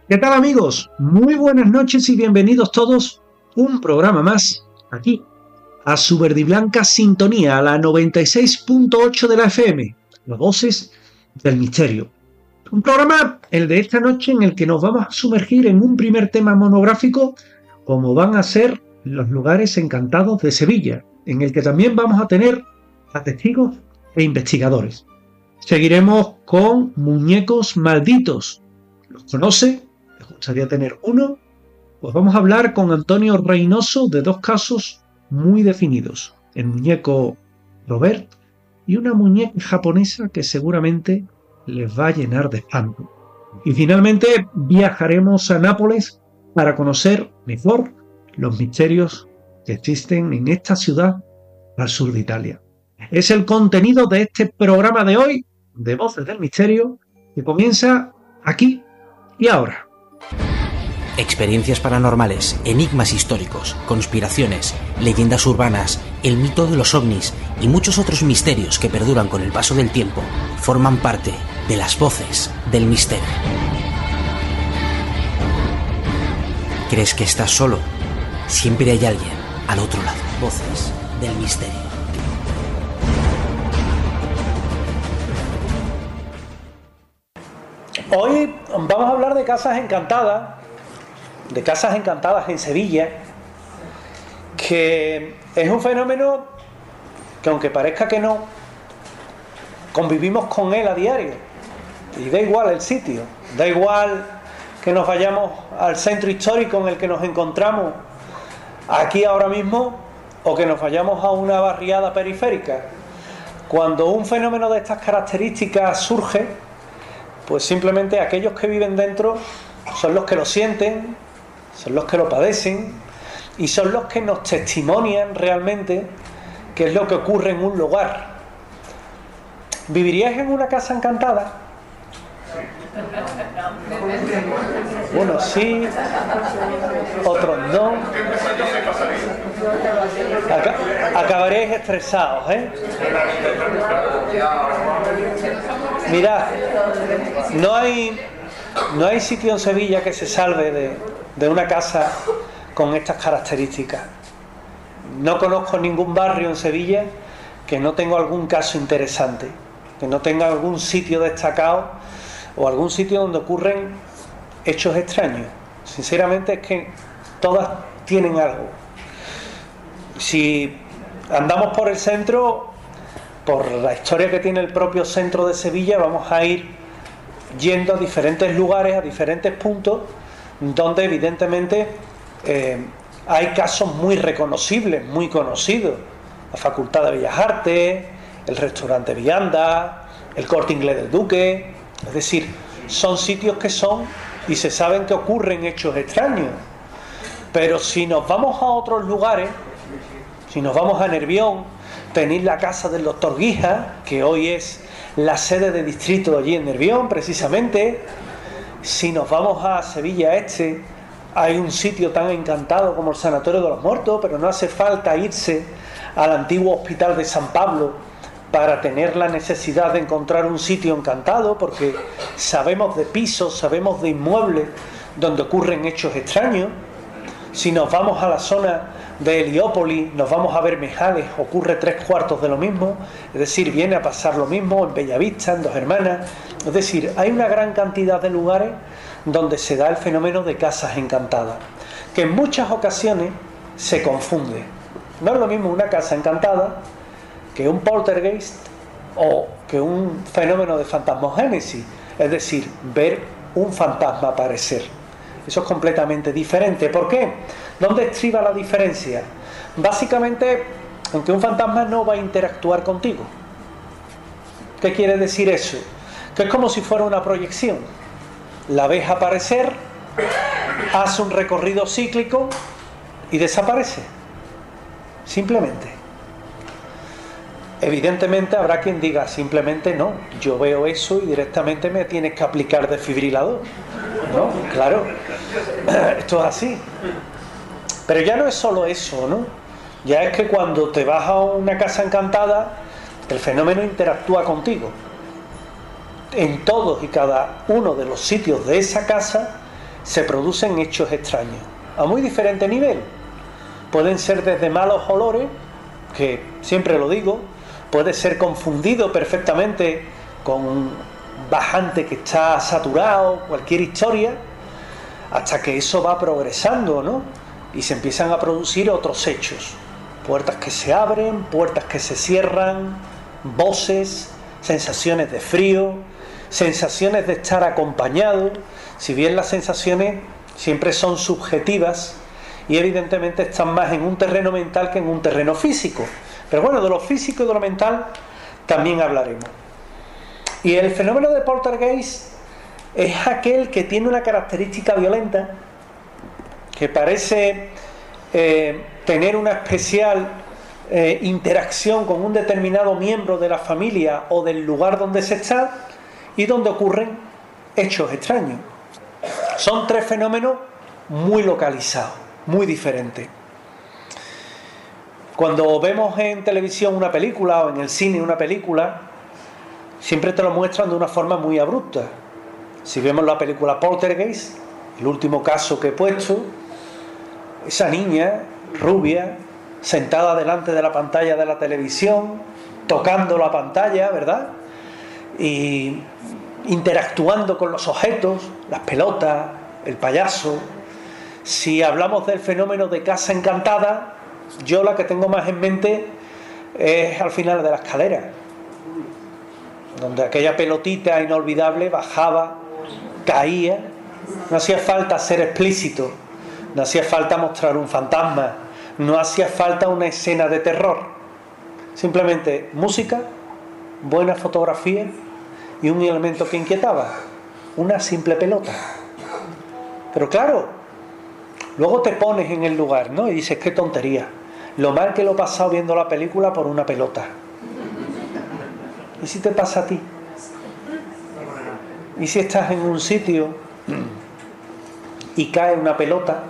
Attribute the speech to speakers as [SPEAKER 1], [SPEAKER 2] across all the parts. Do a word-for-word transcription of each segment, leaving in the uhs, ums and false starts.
[SPEAKER 1] ¿Qué tal, amigos? Muy buenas noches y bienvenidos todos un programa más aquí a su verde y blanca sintonía, a la noventa y seis punto ocho de la F M, las voces del misterio. Un programa, el de esta noche, en el que nos vamos a sumergir en un primer tema monográfico, como van a ser los lugares encantados de Sevilla, en el que también vamos a tener a testigos e investigadores. Seguiremos con muñecos malditos. ¿Los conoce? ¿Les gustaría tener uno? Pues vamos a hablar con Antonio Reynoso de dos casos muy definidos: el muñeco Robert y una muñeca japonesa que seguramente les va a llenar de espanto. Y finalmente viajaremos a Nápoles para conocer mejor los misterios que existen en esta ciudad al sur de Italia. Es el contenido de este programa de hoy, de Voces del Misterio, que comienza aquí y ahora.
[SPEAKER 2] Experiencias paranormales, enigmas históricos, conspiraciones, leyendas urbanas, el mito de los ovnis y muchos otros misterios que perduran con el paso del tiempo forman parte de las Voces del Misterio. ¿Crees que estás solo? Siempre hay alguien al otro lado. Voces del Misterio.
[SPEAKER 3] Hoy vamos a hablar de casas encantadas, de casas encantadas en Sevilla, que es un fenómeno que, aunque parezca que no, convivimos con él a diario. Y da igual el sitio, da igual que nos vayamos al centro histórico en el que nos encontramos aquí ahora mismo, o que nos vayamos a una barriada periférica. Cuando un fenómeno de estas características surge, pues simplemente aquellos que viven dentro son los que lo sienten, son los que lo padecen y son los que nos testimonian realmente qué es lo que ocurre en un lugar. ¿Viviríais en una casa encantada? Unos sí, otros no. Ac- acabaréis estresados, ¿eh? Mirad, no hay, no hay sitio en Sevilla que se salve de, de una casa con estas características. No conozco ningún barrio en Sevilla que no tenga algún caso interesante, que no tenga algún sitio destacado o algún sitio donde ocurren hechos extraños. Sinceramente es que todas tienen algo. Si andamos por el centro, por la historia que tiene el propio centro de Sevilla, vamos a ir yendo a diferentes lugares, a diferentes puntos, donde evidentemente eh, hay casos muy reconocibles, muy conocidos. La Facultad de Bellas Artes, el restaurante Vianda, el Corte Inglés del Duque. Es decir, son sitios que son y se saben que ocurren hechos extraños. Pero si nos vamos a otros lugares, si nos vamos a Nervión, tenéis la casa del doctor Guija, que hoy es la sede de distrito allí en Nervión, precisamente. Si nos vamos a Sevilla Este, hay un sitio tan encantado como el Sanatorio de los Muertos, pero no hace falta irse al antiguo Hospital de San Pablo para tener la necesidad de encontrar un sitio encantado, porque sabemos de pisos, sabemos de inmuebles donde ocurren hechos extraños. Si nos vamos a la zona de Heliópolis, nos vamos a Bermejales, ocurre tres cuartos de lo mismo, es decir, viene a pasar lo mismo en Bellavista, en Dos Hermanas. Es decir, hay una gran cantidad de lugares donde se da el fenómeno de casas encantadas, que en muchas ocasiones se confunde. No es lo mismo una casa encantada que un poltergeist o que un fenómeno de fantasmogénesis, es decir, ver un fantasma aparecer. Eso es completamente diferente. ¿Por qué? ¿Dónde estriba la diferencia? Básicamente, en que un fantasma no va a interactuar contigo. ¿Qué quiere decir eso? Que es como si fuera una proyección. La ves aparecer, hace un recorrido cíclico y desaparece. Simplemente. Evidentemente habrá quien diga simplemente no, yo veo eso y directamente me tienes que aplicar desfibrilador. ¿No? Claro, esto es así. Pero ya no es solo eso, ¿no? Ya es que cuando te vas a una casa encantada, el fenómeno interactúa contigo. En todos y cada uno de los sitios de esa casa se producen hechos extraños, a muy diferente nivel. Pueden ser desde malos olores, que siempre lo digo, puede ser confundido perfectamente con un bajante que está saturado, cualquier historia, hasta que eso va progresando, ¿no? Y se empiezan a producir otros hechos. Puertas que se abren, puertas que se cierran, voces, sensaciones de frío, sensaciones de estar acompañado, si bien las sensaciones siempre son subjetivas y evidentemente están más en un terreno mental que en un terreno físico. Pero bueno, de lo físico y de lo mental también hablaremos. Y el fenómeno de poltergeist es aquel que tiene una característica violenta, que parece eh, tener una especial eh, interacción con un determinado miembro de la familia o del lugar donde se está y donde ocurren hechos extraños. Son tres fenómenos muy localizados, muy diferentes. Cuando vemos en televisión una película o en el cine una película, siempre te lo muestran de una forma muy abrupta. Si vemos la película Poltergeist, el último caso que he puesto, esa niña rubia sentada delante de la pantalla de la televisión, tocando la pantalla, ¿verdad? Y interactuando con los objetos, las pelotas, el payaso. Si hablamos del fenómeno de casa encantada, yo la que tengo más en mente es al final de la escalera, donde aquella pelotita inolvidable bajaba, caía. No hacía falta ser explícito, no hacía falta mostrar un fantasma, no hacía falta una escena de terror, simplemente música, buena fotografía y un elemento que inquietaba, una simple pelota. Pero claro, luego te pones en el lugar, ¿no? Y dices, qué tontería, lo mal que lo he pasado viendo la película por una pelota. ¿Y si te pasa a ti? ¿Y si estás en un sitio y cae una pelota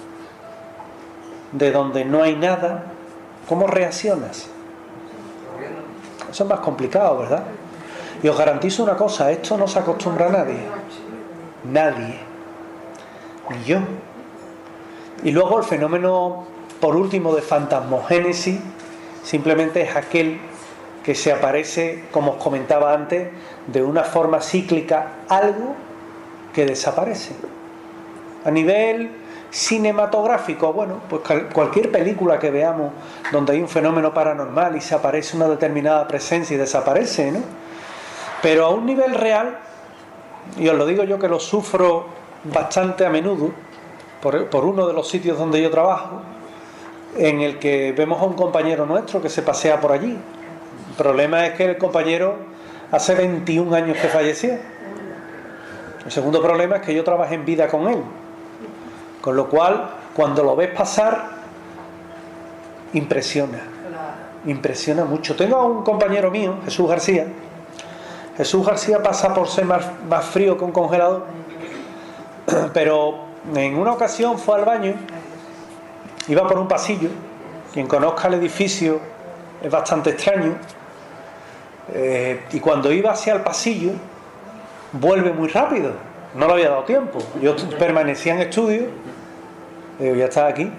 [SPEAKER 3] de donde no hay nada? ¿Cómo reaccionas? Eso es más complicado, ¿verdad? Y os garantizo una cosa, esto no se acostumbra a nadie. Nadie. Ni yo. Y luego el fenómeno, por último, de fantasmogénesis, simplemente es aquel que se aparece, como os comentaba antes, de una forma cíclica, algo que desaparece. A nivel cinematográfico, bueno, pues cualquier película que veamos donde hay un fenómeno paranormal y se aparece una determinada presencia y desaparece, ¿no? Pero a un nivel real, y os lo digo yo que lo sufro bastante a menudo, por, por uno de los sitios donde yo trabajo, en el que vemos a un compañero nuestro que se pasea por allí. El problema es que el compañero hace veintiún años que falleció. El segundo problema es que yo trabajé en vida con él, con lo cual cuando lo ves pasar impresiona, impresiona mucho. Tengo a un compañero mío, Jesús García. Jesús García pasa por ser más, más frío que un congelador, pero en una ocasión fue al baño, iba por un pasillo. Quien conozca el edificio es bastante extraño, eh, y cuando iba hacia el pasillo vuelve muy rápido, no le había dado tiempo. Yo permanecía en estudio, digo, ya está aquí,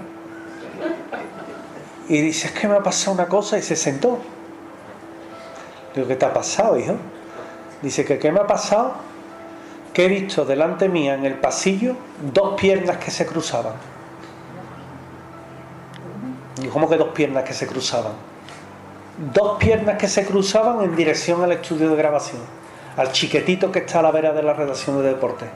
[SPEAKER 3] y dice, es que me ha pasado una cosa, y se sentó. Digo, ¿qué te ha pasado, hijo? Dice que ¿qué me ha pasado? Que he visto delante mía en el pasillo dos piernas que se cruzaban. Digo, ¿cómo que dos piernas que se cruzaban? Dos piernas que se cruzaban en dirección al estudio de grabación, al chiquetito que está a la vera de la redacción de deportes.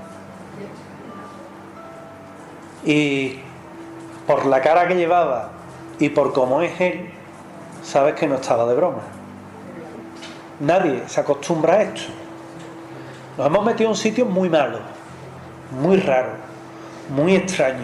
[SPEAKER 3] Y por la cara que llevaba y por cómo es él, sabes que no estaba de broma. Nadie se acostumbra a esto. Nos hemos metido en un sitio muy malo, muy raro, muy extraño,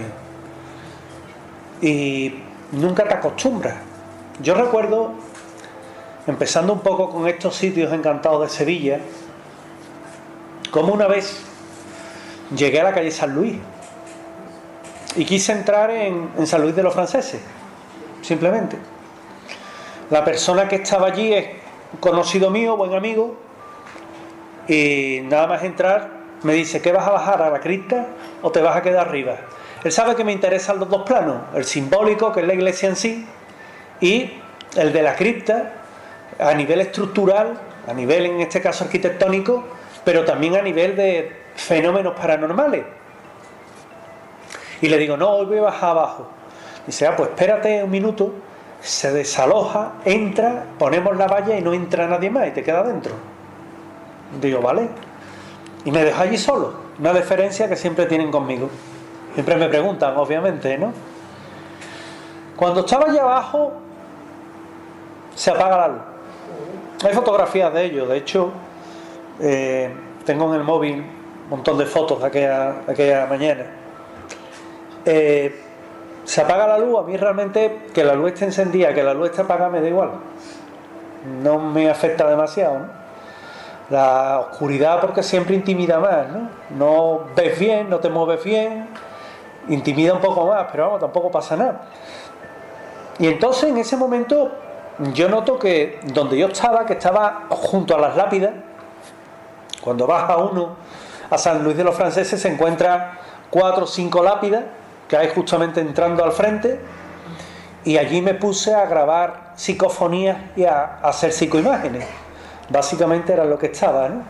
[SPEAKER 3] y nunca te acostumbras. Yo recuerdo, empezando un poco con estos sitios encantados de Sevilla, como una vez llegué a la calle San Luis y quise entrar en, en San Luis de los Franceses, simplemente. La persona que estaba allí es un conocido mío, buen amigo, y nada más entrar me dice, ¿qué vas a bajar, a la cripta o te vas a quedar arriba? Él sabe que me interesan los dos planos, el simbólico, que es la iglesia en sí, y el de la cripta a nivel estructural, a nivel en este caso arquitectónico, pero también a nivel de fenómenos paranormales. Y le digo, no, hoy voy a bajar abajo. Dice, ah, pues espérate un minuto. Se desaloja, entra, ponemos la valla y no entra nadie más y te queda dentro. Digo, vale. Y me dejo allí solo. Una deferencia que siempre tienen conmigo. Siempre me preguntan, obviamente, ¿no? Cuando estaba allá abajo, se apaga la luz. Hay fotografías de ello. De hecho, eh, tengo en el móvil un montón de fotos de aquella, de aquella mañana. Eh, se apaga la luz. A mí realmente que la luz esté encendida, que la luz esté apagada, me da igual. No me afecta demasiado, ¿no? La oscuridad, porque siempre intimida más, ¿no? No ves bien, no te mueves bien, intimida un poco más, pero vamos, tampoco pasa nada. Y entonces en ese momento yo noto que donde yo estaba, que estaba junto a las lápidas, cuando baja uno a San Luis de los Franceses se encuentra cuatro o cinco lápidas que hay justamente entrando al frente, y allí me puse a grabar psicofonías y a, a hacer psicoimágenes. Básicamente era lo que estaba, ¿no?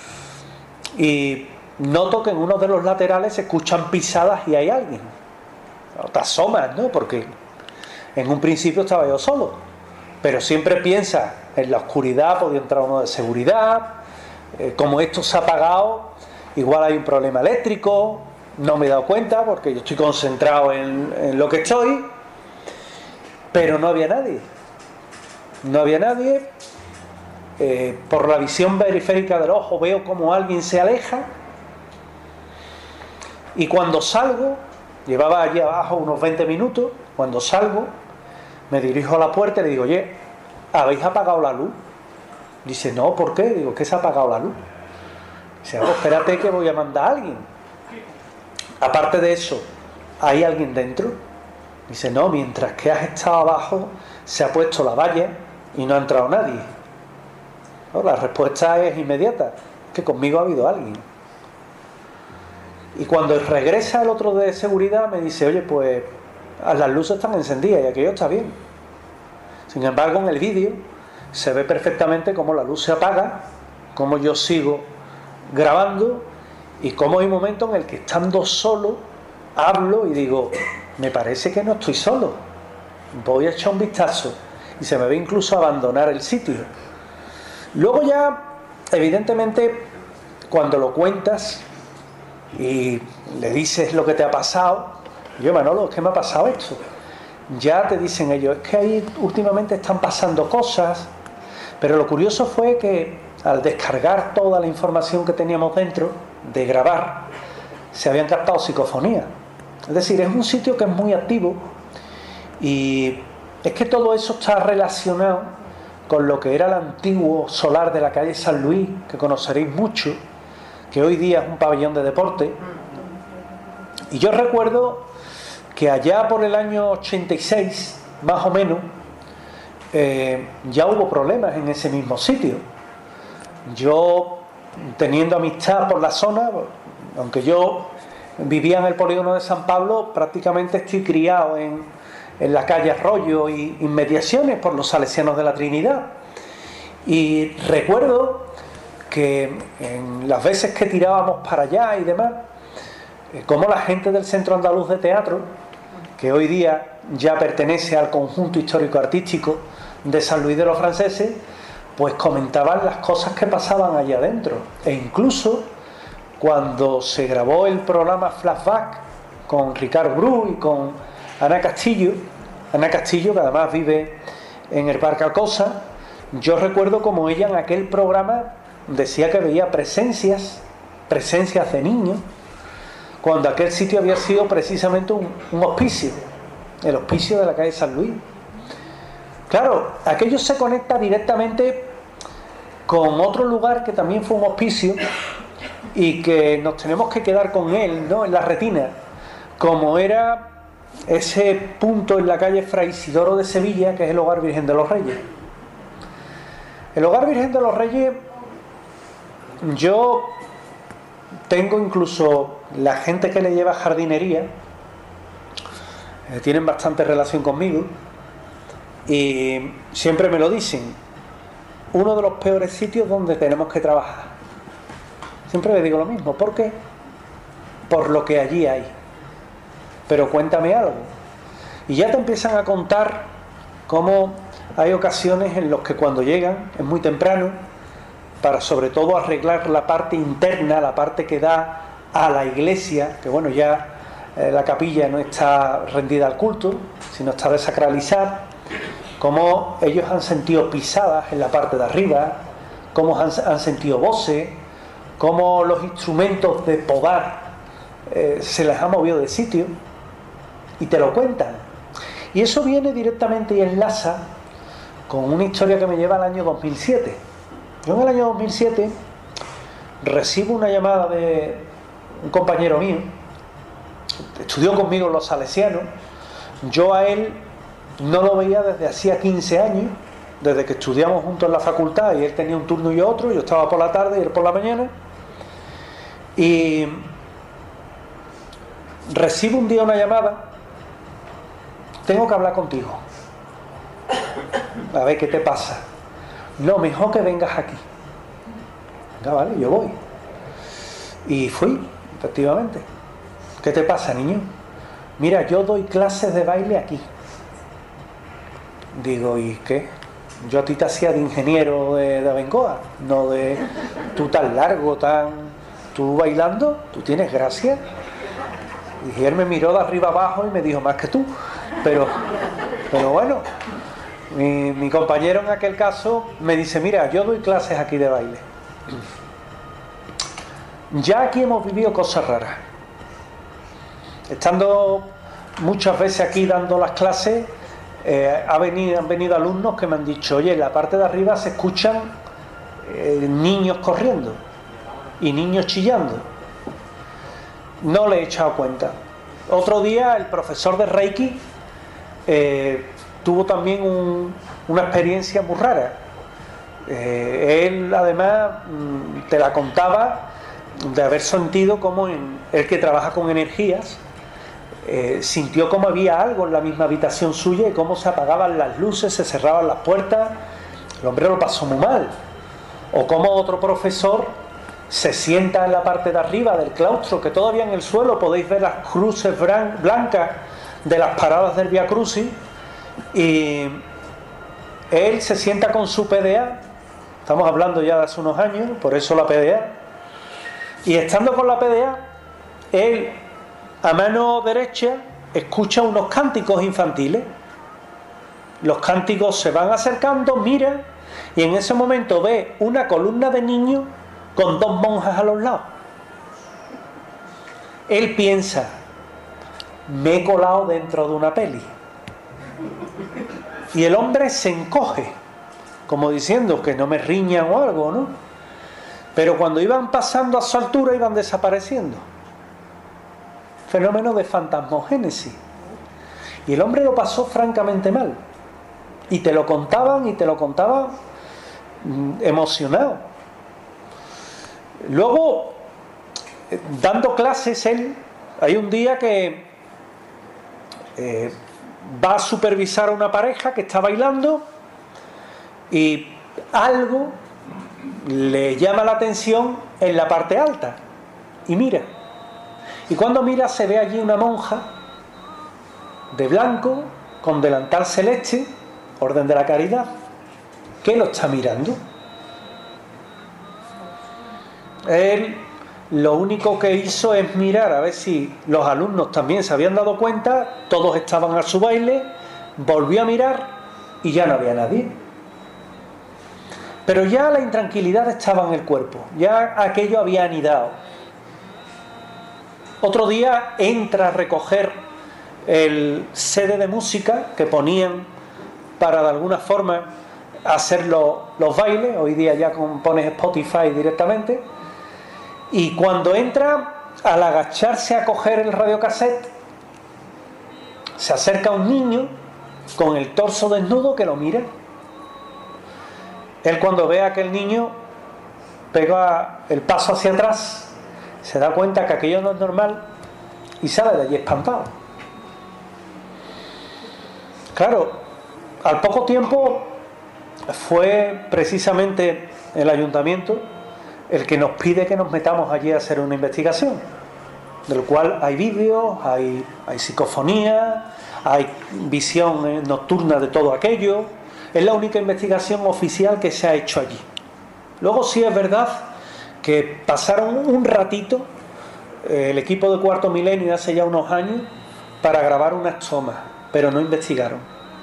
[SPEAKER 3] Y noto que en uno de los laterales se escuchan pisadas y hay alguien. Te asomas, ¿no? Porque en un principio estaba yo solo, pero siempre piensas en la oscuridad, podía entrar uno de seguridad, eh, como esto se ha apagado, igual hay un problema eléctrico. No me he dado cuenta porque yo estoy concentrado en, en lo que estoy, pero no había nadie. No había nadie. Eh, por la visión periférica del ojo veo como alguien se aleja, y cuando salgo, llevaba allí abajo unos veinte minutos, cuando salgo me dirijo a la puerta y le digo, oye, ¿habéis apagado la luz? Dice, no, ¿por qué? Digo, ¿qué se ha apagado la luz? Dice, pues espérate que voy a mandar a alguien. Aparte de eso, ¿hay alguien dentro? Dice, no, mientras que has estado abajo se ha puesto la valla y no ha entrado nadie. No, la respuesta es inmediata, que conmigo ha habido alguien. Y cuando regresa el otro de seguridad me dice, oye, pues las luces están encendidas y aquello está bien. Sin embargo, en el vídeo se ve perfectamente cómo la luz se apaga, cómo yo sigo grabando, y cómo hay un momento en el que, estando solo, hablo y digo, me parece que no estoy solo, voy a echar un vistazo, y se me ve incluso abandonar el sitio. Luego ya, evidentemente, cuando lo cuentas y le dices lo que te ha pasado, yo, Manolo, es que me ha pasado esto, ya te dicen ellos, es que ahí últimamente están pasando cosas. Pero lo curioso fue que al descargar toda la información que teníamos dentro, de grabar, se habían captado psicofonías. Es decir, es un sitio que es muy activo, y es que todo eso está relacionado con lo que era el antiguo solar de la calle San Luis, que conoceréis mucho, que hoy día es un pabellón de deporte. Y yo recuerdo que allá por el año ochenta y seis, más o menos, eh, ya hubo problemas en ese mismo sitio. Yo, teniendo amistad por la zona, aunque yo vivía en el polígono de San Pablo, prácticamente estoy criado en, en la calle Arroyo y inmediaciones por los salesianos de la Trinidad. Y recuerdo que en las veces que tirábamos para allá y demás, como la gente del Centro Andaluz de Teatro, que hoy día ya pertenece al conjunto histórico-artístico de San Luis de los Franceses, pues comentaban las cosas que pasaban allá adentro. E incluso cuando se grabó el programa Flashback con Ricardo Bru y con Ana Castillo, Ana Castillo, que además vive en el Parque Alcosa, yo recuerdo como ella en aquel programa decía que veía presencias, presencias de niños, cuando aquel sitio había sido precisamente un, un hospicio, el hospicio de la calle San Luis. Claro, aquello se conecta directamente con otro lugar que también fue un hospicio y que nos tenemos que quedar con él, ¿no?, en la retina, como era ese punto en la calle Fray Isidoro de Sevilla, que es el Hogar Virgen de los Reyes. El Hogar Virgen de los Reyes, yo tengo incluso la gente que le lleva jardinería, eh, tienen bastante relación conmigo y siempre me lo dicen, uno de los peores sitios donde tenemos que trabajar. Siempre le digo lo mismo. ¿Por qué? Por lo que allí hay. Pero cuéntame algo. Y ya te empiezan a contar cómo hay ocasiones en las que cuando llegan, es muy temprano, para sobre todo arreglar la parte interna, la parte que da a la iglesia, que bueno, ya eh, la capilla no está rendida al culto, sino está desacralizada, cómo ellos han sentido pisadas en la parte de arriba, cómo han, han sentido voces, cómo los instrumentos de podar eh, se les ha movido de sitio, y te lo cuentan. Y eso viene directamente y enlaza con una historia que me lleva al año dos mil siete. Yo en el año dos mil siete recibo una llamada de un compañero mío, estudió conmigo en los Salesianos. Yo a él no lo veía desde hacía quince años, desde que estudiamos juntos en la facultad, y él tenía un turno y yo otro, yo estaba por la tarde y él por la mañana. Y recibo un día una llamada: tengo que hablar contigo. A ver, ¿qué te pasa? No, mejor que vengas aquí. Venga, vale, yo voy. Y fui, efectivamente. ¿Qué te pasa, niño? Mira, yo doy clases de baile aquí. Digo, ¿y qué? Yo a ti te hacía de ingeniero de, de Abengoa, no de tú tan largo, tan... ¿Tú bailando? ¿Tú tienes gracia? Y él me miró de arriba abajo y me dijo, más que tú. Pero, pero bueno, mi, mi compañero en aquel caso me dice, mira, yo doy clases aquí de baile. Ya aquí hemos vivido cosas raras. Estando muchas veces aquí dando las clases, eh, ha venido, han venido alumnos que me han dicho, oye, en la parte de arriba se escuchan eh, niños corriendo y niños chillando. No le he echado cuenta. Otro día el profesor de Reiki eh, tuvo también un, una experiencia muy rara. Eh, él además te la contaba de haber sentido como en, el que trabaja con energías, eh, sintió como había algo en la misma habitación suya y cómo se apagaban las luces, se cerraban las puertas. El hombre lo pasó muy mal. O como otro profesor se sienta en la parte de arriba del claustro, que todavía en el suelo podéis ver las cruces blancas de las paradas del Vía Crucis, y él se sienta con su P D A. Estamos hablando ya de hace unos años, por eso la P D A. Y estando con la P D A, él a mano derecha escucha unos cánticos infantiles. Los cánticos se van acercando, mira, y en ese momento ve una columna de niños con dos monjas a los lados. Él piensa, me he colado dentro de una peli. Y el hombre se encoge, como diciendo que no me riñan o algo, ¿no? Pero cuando iban pasando a su altura iban desapareciendo. Fenómeno de fantasmogénesis. Y el hombre lo pasó francamente mal. Y te lo contaban y te lo contaban emocionado. Luego, dando clases, él, hay un día que eh, va a supervisar a una pareja que está bailando y algo le llama la atención en la parte alta y mira, y cuando mira se ve allí una monja de blanco con delantal celeste, orden de la caridad, que lo está mirando. Él lo único que hizo es mirar a ver si los alumnos también se habían dado cuenta, todos estaban a su baile, volvió a mirar y ya no había nadie. Pero ya la intranquilidad estaba en el cuerpo, ya aquello había anidado. Otro día entra a recoger el C D de música que ponían para de alguna forma hacer los, los bailes. Hoy día ya pones Spotify directamente. Y cuando entra, al agacharse a coger el radiocassette, se acerca un niño con el torso desnudo que lo mira. Él, cuando ve a aquel niño, pega el paso hacia atrás, se da cuenta que aquello no es normal y sale de allí espantado. Claro, al poco tiempo fue precisamente el ayuntamiento el que nos pide que nos metamos allí a hacer una investigación, del cual hay vídeos, hay, hay psicofonía, hay visión nocturna de todo aquello. Es la única investigación oficial que se ha hecho allí. Luego sí es verdad que pasaron un ratito eh, el equipo de Cuarto Milenio hace ya unos años para grabar unas tomas, pero no investigaron.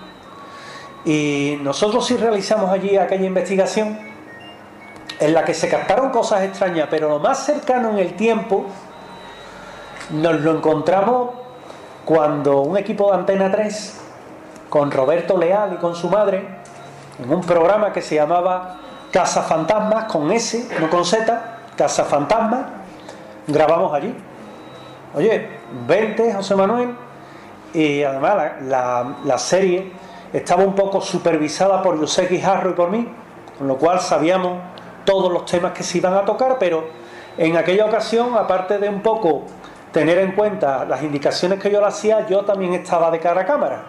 [SPEAKER 3] Y nosotros sí realizamos allí aquella investigación en la que se captaron cosas extrañas, pero lo más cercano en el tiempo nos lo encontramos cuando un equipo de Antena tres, con Roberto Leal y con su madre, en un programa que se llamaba Casa Fantasmas, con S, no con Z, Casa Fantasmas, grabamos allí. Oye, vente, José Manuel. Y además la, la, la serie estaba un poco supervisada por José Guijarro y por mí, con lo cual sabíamos todos los temas que se iban a tocar, pero en aquella ocasión, aparte de un poco tener en cuenta las indicaciones que yo le hacía, yo también estaba de cara a cámara.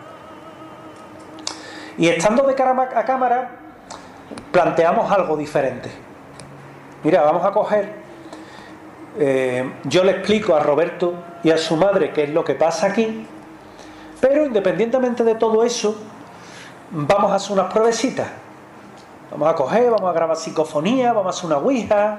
[SPEAKER 3] Y estando de cara a cámara, planteamos algo diferente. Mira, vamos a coger, eh, yo le explico a Roberto y a su madre qué es lo que pasa aquí, pero independientemente de todo eso, vamos a hacer unas pruebecitas. Vamos a coger, vamos a grabar psicofonía, vamos a hacer una ouija.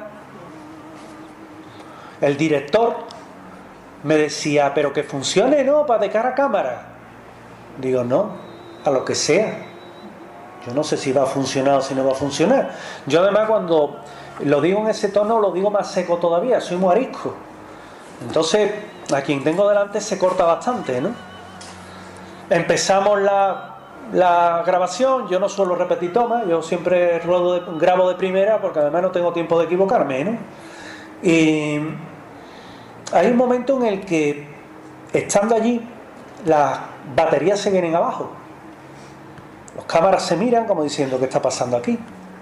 [SPEAKER 3] El director me decía, pero que funcione, ¿no? Para de cara a cámara. Digo, no, a lo que sea. Yo no sé si va a funcionar o si no va a funcionar. Yo además cuando lo digo en ese tono, lo digo más seco todavía, soy muy arisco. Entonces, a quien tengo delante se corta bastante, ¿no? Empezamos la, la grabación, yo no suelo repetir tomas, yo siempre ruedo de, grabo de primera porque además no tengo tiempo de equivocarme, ¿no? Y hay un momento en el que, estando allí, las baterías se vienen abajo. Los cámaras se miran como diciendo, ¿qué está pasando aquí?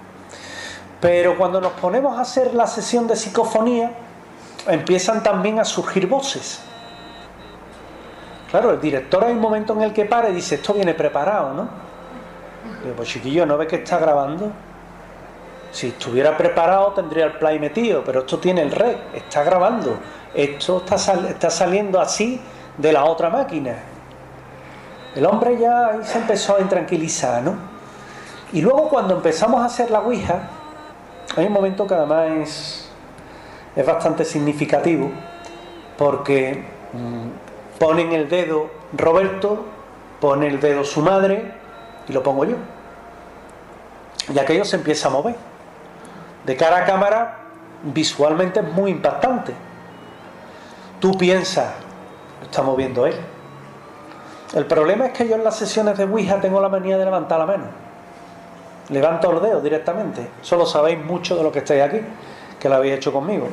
[SPEAKER 3] Pero cuando nos ponemos a hacer la sesión de psicofonía, empiezan también a surgir voces. Claro, el director hay un momento en el que para y dice, esto viene preparado, ¿no? Digo, pues chiquillo, ¿no ves que está grabando? Si estuviera preparado tendría el play metido, pero esto tiene el rec, está grabando. Esto está, sal- está saliendo así de la otra máquina. El hombre ya ahí se empezó a intranquilizar, ¿no? Y luego cuando empezamos a hacer la ouija, hay un momento que además es, es bastante significativo, porque mmm, ponen el dedo Roberto, pone el dedo su madre y lo pongo yo. Y aquello se empieza a mover. De cara a cámara, visualmente es muy impactante. Tú piensas, lo está moviendo él. El problema es que yo en las sesiones de ouija tengo la manía de levantar la mano. Levanto los dedos directamente. Solo sabéis mucho de lo que estáis aquí, que lo habéis hecho conmigo.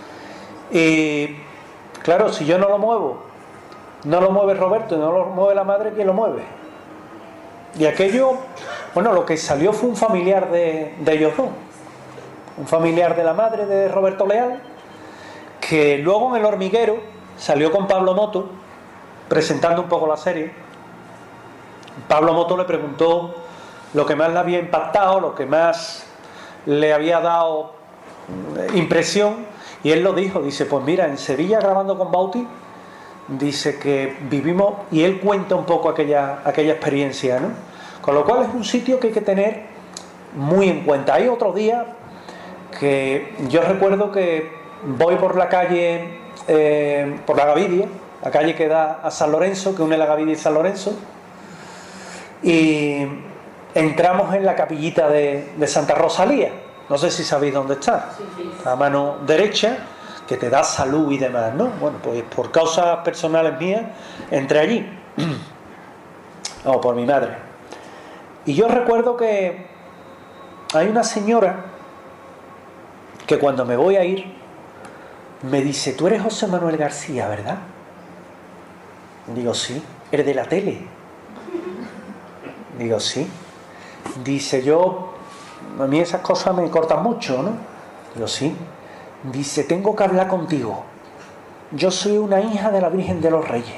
[SPEAKER 3] Y claro, si yo no lo muevo, no lo mueve Roberto y no lo mueve la madre, ¿quién lo mueve? Y aquello, bueno, lo que salió fue un familiar de, de ellos dos. Un familiar de la madre de Roberto Leal, que luego en El Hormiguero salió con Pablo Moto presentando un poco la serie. Pablo Moto le preguntó lo que más le había impactado, lo que más le había dado impresión, y él lo dijo, dice, pues mira, en Sevilla grabando con Bauti, dice que vivimos, y él cuenta un poco aquella, aquella experiencia, ¿no? Con lo cual es un sitio que hay que tener muy en cuenta. Hay otro día que yo recuerdo que voy por la calle, eh, por la Gavidia, la calle que da a San Lorenzo, que une la Gavidia y San Lorenzo, y entramos en la capillita de, de Santa Rosalía. No sé si sabéis dónde está.
[SPEAKER 4] Sí, sí.
[SPEAKER 3] A mano derecha, que te da salud y demás, ¿no? Bueno, pues por causas personales mías entré allí. O por mi madre. Y yo recuerdo que hay una señora que cuando me voy a ir me dice, tú eres José Manuel García, ¿verdad? Digo, sí. ¿Eres de la tele? Digo, sí. Dice, yo, a mí esas cosas me cortan mucho, ¿no? Digo, sí. Dice, tengo que hablar contigo. Yo soy una hija de la Virgen de los Reyes.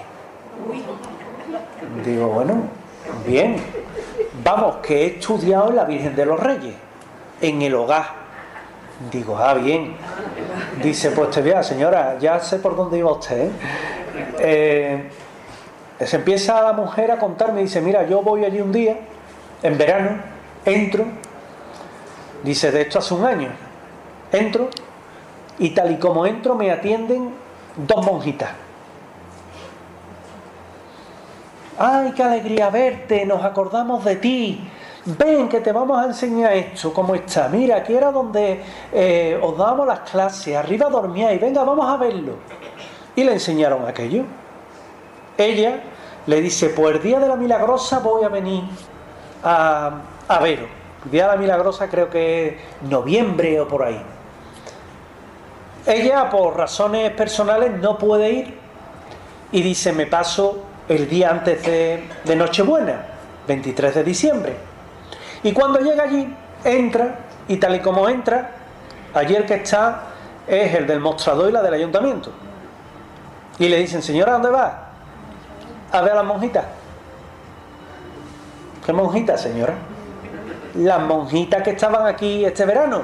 [SPEAKER 3] Digo, bueno, bien. Vamos, que he estudiado en la Virgen de los Reyes, en el hogar. Digo, ah, bien. Dice, pues te vea, señora, ya sé por dónde iba usted, ¿eh? Eh, se empieza la mujer a contarme, dice, mira, yo voy allí un día, en verano, entro, dice, de esto hace un año, entro, y tal y como entro me atienden dos monjitas. ¡Ay, qué alegría verte! Nos acordamos de ti. Ven, que te vamos a enseñar esto, cómo está. Mira, aquí era donde eh, os dábamos las clases. Arriba dormíais. Venga, vamos a verlo. Y le enseñaron aquello. Ella le dice, pues el día de la Milagrosa voy a venir a, a veros. El día de la Milagrosa creo que es noviembre o por ahí. Ella, por razones personales, no puede ir. Y dice, me paso el día antes de, de Nochebuena, veintitrés de diciembre. Y cuando llega allí, entra, y tal y como entra, allí el que está es el del mostrador y la del ayuntamiento. Y le dicen, señora, ¿dónde va? A ver a las monjitas. ¿Qué monjitas, señora? Las monjitas que estaban aquí este verano.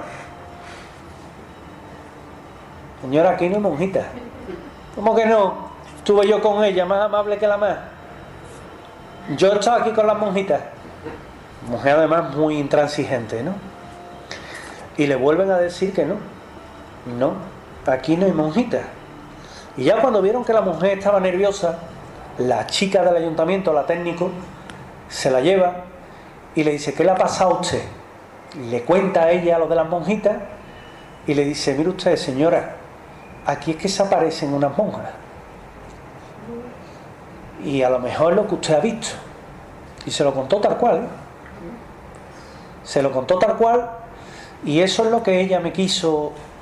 [SPEAKER 3] Señora, aquí no hay monjitas. ¿Cómo que no? Estuve yo con ella, más amable que la más. Yo he estado aquí con las monjitas. Mujer además muy intransigente, ¿no? Y le vuelven a decir que no. No, aquí no hay monjitas. Y ya cuando vieron que la mujer estaba nerviosa, la chica del ayuntamiento, la técnico, se la lleva y le dice, ¿qué le ha pasado a usted? Y le cuenta a ella lo de las monjitas y le dice, mire usted, señora, aquí es que se aparecen unas monjas. Y a lo mejor es lo que usted ha visto. Y se lo contó tal cual, ¿eh? Se lo contó tal cual. Y eso es lo que ella me quiso